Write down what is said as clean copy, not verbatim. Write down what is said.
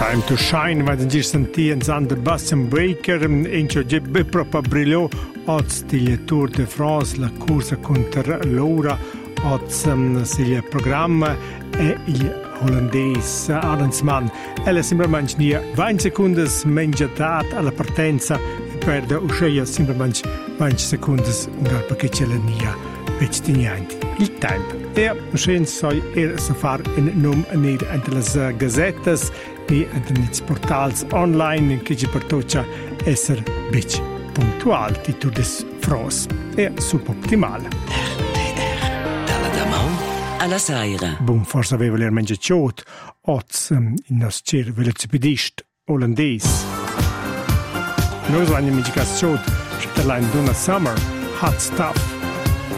Time to Shine, va a sentir en Sander Bastian Baker, in cui è proprio brillò il Tour de France, la corsa contro l'ora, il programma e il olandese Adensman. Ella semplicemente nie 20 secondi mangiatat alla partenza e perde uscire semplicemente 20 secondi perché c'è la nia niente. Il tempo. E uscendo soi so far in nome nicht entre le gazettes ni entre i portali online che ci portoccia essere bici puntual di Tour de France e suboptimale. Dalla Damon alla Saira. Bun, forse aveva l'er mangiaciot oz il nostro velocipedist olandese. Noi abbiamo mangiaciot Donna Summer, Hot Stuff.